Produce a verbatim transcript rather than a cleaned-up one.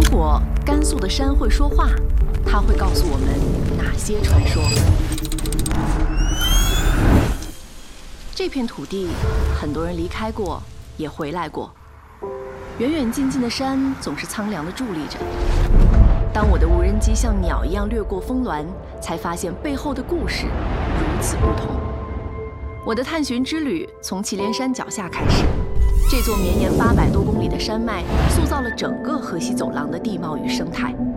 果甘肃的山会说话，它会告诉我们哪些传说？这片土地，很多人离开过，也回来过。远远近近的山总是苍凉地伫立着。当我的无人机像鸟一样掠过峰峦，才发现背后的故事如此不同。我的探寻之旅从祁连山脚下开始。这座绵延八百多公里的山脉，塑造了整个河西走廊的地貌与生态。